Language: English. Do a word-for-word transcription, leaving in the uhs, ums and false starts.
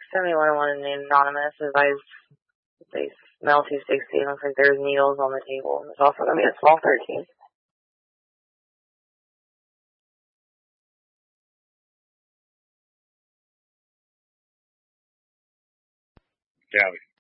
seventy-one wanted an anonymous advice. They smell two sixty. Looks like there's needles on the table. There's also going to be a small thirteen. Cali.